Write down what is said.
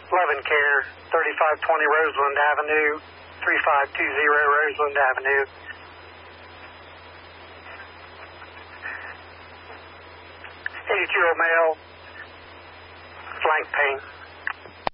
Loving Care, 3520 Roseland Avenue, 3520 Roseland Avenue. 82-year-old male, flank pain.